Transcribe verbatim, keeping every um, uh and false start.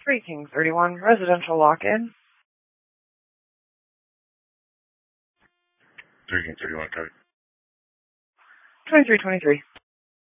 three King thirty-one residential lock-in. three King thirty-one, copy. twenty-three twenty-three.